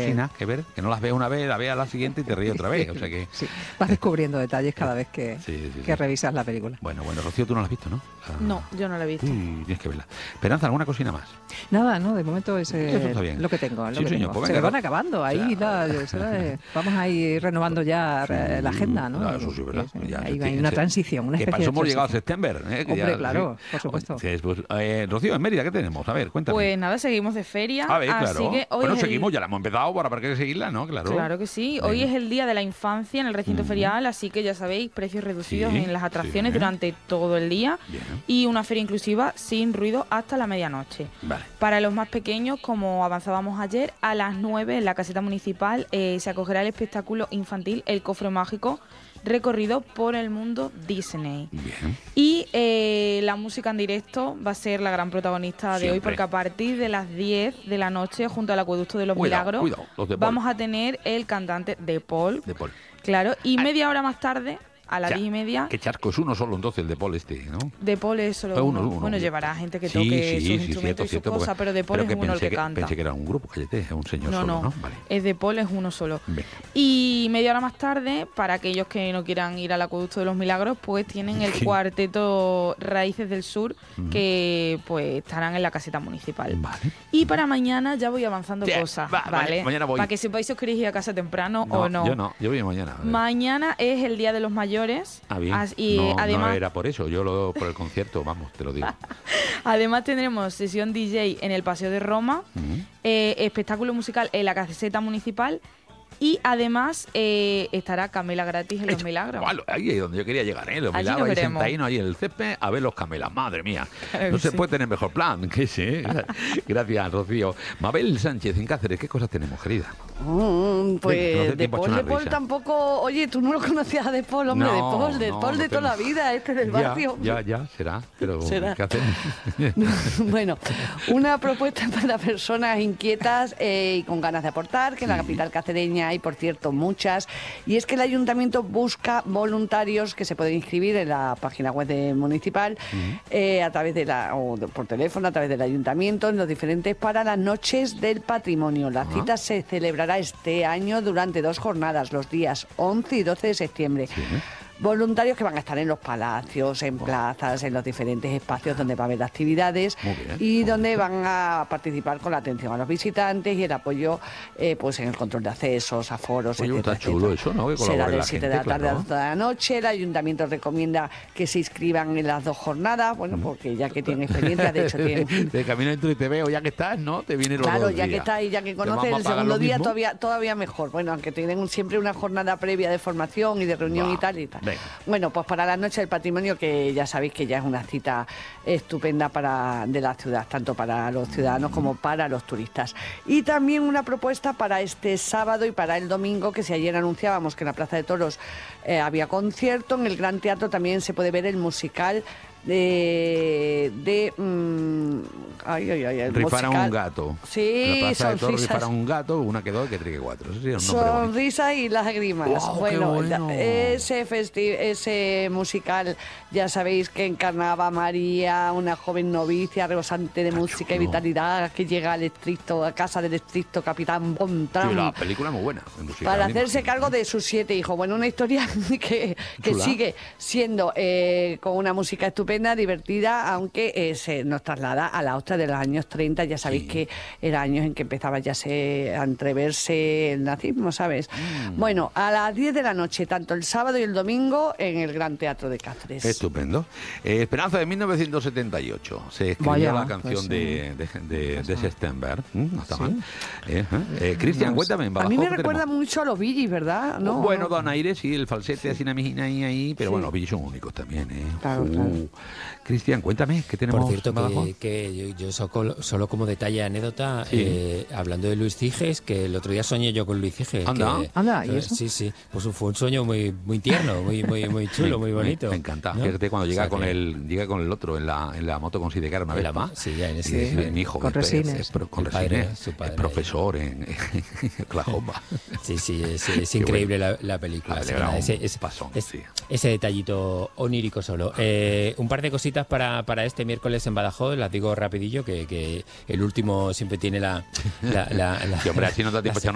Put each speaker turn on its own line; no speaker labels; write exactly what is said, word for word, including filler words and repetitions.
cosinas que ver, que no las ves una vez, las ves a la siguiente y te ríes otra vez. O sea que
sí, vas descubriendo detalles cada vez que,
sí, sí, sí,
que
sí.
revisas la película.
Bueno, bueno, Rocío, tú no la has visto, ¿no? Ah,
No, yo no la he visto.
Uy, tienes que verla. Esperanza, ¿alguna cosina más?
Nada, no, de momento es eh,
Eso está bien.
lo que tengo. Lo
Sí,
que
señor,
tengo.
pues
Se
venga,
van
no-
acabando ahí,
o sea,
la- se va- vamos a ir renovando ya eh, la agenda, ¿no?
No, eso sí, ¿verdad?
Que-
Ya,
ahí
sí,
hay una
sí.
transición, una
Que
especie
para eso
de
hemos llegado a
transición.
septiembre. ¿eh? Que
Hombre,
ya-
claro,
sí.
por supuesto.
Sí, pues, eh, Rocío, en Mérida, ¿qué tenemos? A ver, cuéntame.
Pues nada, seguimos de feria.
a ver,
así
claro.
que hoy
Bueno,
es el-
seguimos, ya la hemos empezado, ¿para, para qué seguirla, no? Claro.
Claro que sí. Hoy
Venga.
es el Día de la Infancia en el recinto
Ujú.
ferial, así que ya sabéis, precios reducidos
Sí,
en las atracciones
sí.
durante todo el día
Bien.
y una feria inclusiva sin ruido hasta la medianoche.
Vale.
Para los más pequeños, como avanzábamos ayer, a las nueve en la caseta municipal eh, se acogerá el espectáculo infantil El Cofre Mágico, recorrido por el mundo Disney.
Bien.
Y eh, la música en directo va a ser la gran protagonista de
Siempre.
hoy, porque a partir de las diez de la noche, junto al Acueducto de los
Cuidado,
Milagros,
cuidado, los de Paul.
vamos a tener el cantante de Paul,
De Paul.
claro, y media hora más tarde, a las
Ya,
diez y media,
Qué charco, es uno solo entonces el de Paul este, ¿no?
de Paul es solo
Fue uno,
uno.
uno.
Bueno, llevará gente que
Sí,
toque
sí,
sus
sí,
instrumentos
cierto,
y sus
cierto,
cosas,
porque-
pero de Paul
pero
es
que
uno el
pensé
que canta.
Pensé que era un grupo, cállate, es un señor
No,
solo,
no,
¿no? Vale.
es de Paul, es uno solo.
Venga.
Y media hora más tarde, para aquellos que no quieran ir al Acueducto de los Milagros, pues tienen el cuarteto Raíces del Sur, que pues estarán en la caseta municipal.
Vale.
Y para mañana ya voy avanzando
Ya,
cosas,
va,
¿vale?
ma- mañana voy.
Para que sepáis si os queréis ir a casa temprano
No,
o no.
yo no, yo voy mañana. a ver.
Mañana es el Día de los Mayores.
Ah, bien.
as- Y
no,
además,
no era por eso, yo lo por el concierto, vamos, te lo digo.
además tendremos sesión D J en el Paseo de Roma,
Ujú.
eh, espectáculo musical en la caseta municipal y además eh, estará Camela gratis en Los Milagros.
Guau, ahí es donde yo quería llegar, ¿eh? Los
Allí
milagros
nos
ahí
veremos.
sentadinos ahí en el césped a ver los camelas, madre mía.
Claro
No
que
se
sí.
puede tener mejor plan, que sí. Gracias, Rocío. Mabel Sánchez en Cáceres, ¿qué cosas tenemos, querida?
Mm,
Venga,
pues
no te
de
tiempo a
Paul,
echar
de
una
Paul
risa.
tampoco. Oye, tú no lo conocías a de Paul, hombre,
No,
de Paul, de
no,
Paul de
no
toda la
tengo-
vida, este del
Ya,
barrio.
ya, ya, será, pero
Será.
¿qué hacer?
Bueno, una propuesta para personas inquietas eh, y con ganas de aportar, que en la capital cacereña hay, por cierto, muchas. Y es que el ayuntamiento busca voluntarios que se pueden inscribir en la página web de municipal, eh, a través de la, o de- por teléfono, a través del ayuntamiento, en los diferentes, para las noches del patrimonio. La
Ah.
cita se celebrará este año durante dos jornadas, los días once y doce de septiembre. Voluntarios que van a estar en los palacios, en plazas, en los diferentes espacios donde va a haber actividades
Muy bien,
y
muy
donde van a participar con la atención a los visitantes y el apoyo eh, pues en el control de accesos, aforos,
Oye,
etcétera,
está chulo
etcétera.
eso, ¿no? Que
Será
colabore
de
la
siete
gente,
de la tarde
claro.
a doce de la noche. El ayuntamiento recomienda que se inscriban en las dos jornadas, bueno, porque ya que tienen experiencia, de hecho tienen...
De camino dentro y te veo, ya que estás, ¿no? Te viene los
Claro,
dos
ya que
días.
está ahí, ya que
¿Te
conoces
vamos a
el
pagar
segundo
lo
día,
mismo?
todavía todavía mejor. Bueno, aunque tienen un- siempre una jornada previa de formación y de reunión
Va,
y tal y tal.
venga.
Bueno, pues para la noche del patrimonio, que ya sabéis que ya es una cita estupenda para de la ciudad, tanto para los ciudadanos como para los turistas. Y también una propuesta para este sábado y para el domingo, que si ayer anunciábamos que en la Plaza de Toros eh, había concierto, en el Gran Teatro también se puede ver el musical de... de mm, ay, ay, ay, el
Rifar a
musical.
un gato.
Sí,
En la Plaza de Toros,
sonrisas.
rifar a un gato, una que dos, que tres, que cuatro. Eso sí es un nombre bonito.
Sonrisas y lágrimas.
Guau, qué
bueno,
bueno.
ese festi ese musical, ya sabéis que encarnaba a María, una joven novicia, rebosante de música y
chulo.
vitalidad, que llega al estricto, a casa del estricto capitán Bontram.
Sí, la película es muy buena. el musical,
Para
me
hacerse
imagino.
cargo de sus siete hijos. Bueno, una historia que, que
Chula.
sigue siendo eh, con una música estupenda, divertida, aunque eh, se nos traslada a la otra de los años treinta. Ya sabéis
Sí.
que eran años en que empezaba ya se, a entreverse el nazismo, ¿sabes?
Mm.
Bueno, a las diez de la noche, tanto el sábado y el domingo, en el Gran Teatro de Cáceres.
Estupendo. Eh, Esperanza de mil novecientos setenta y ocho. Se escribió
Vaya,
la canción
pues,
de, de, de, de September. Mm, no está mal. Eh, eh. Cristian, cuéntame. en
A mí me
Badajoz, ¿qué
recuerda
tenemos?
mucho a los Billys, ¿verdad? ¿No?
Bueno,
¿no?
Donaire, sí, el falsete así, una mijina ahí, ahí, pero
Sí.
bueno, los Billys son únicos también, ¿eh?
Claro,
Uh.
claro.
Cristian, cuéntame, ¿qué tenemos
Por cierto,
en Badajoz?
que, que yo, yo solo, solo como detalle, anécdota,
Sí.
eh, hablando de Luis Ciges, que el otro día soñé yo con Luis Ciges.
Anda.
que-
Anda, ¿y
eh,
eso?
Sí, sí, pues fue un sueño muy muy tierno, muy muy muy chulo, muy bonito.
Me, me encanta.
¿no?
Fíjate cuando
O
llega
sea
con
que-
el llega con el otro en la, en la moto con Sidecar una
En
vez
la
más.
ma- sí, ya en
Y
ese-
dice, mi hijo
con
es-
Resines.
es, pro- con
El padre,
Resines,
su padre
es profesor en, en Oklahoma.
Sí, sí, es, es
Qué
increíble la, la película.
La
o sea,
película,
nada,
un
ese, es-
pasón,
es-
sí.
ese detallito onírico solo. Eh, un par de cositas para, para este miércoles en Badajoz, las digo rapidillo, que, que el último siempre tiene la... la, la- la-
Sí, hombre, así no da tiempo a
la
echar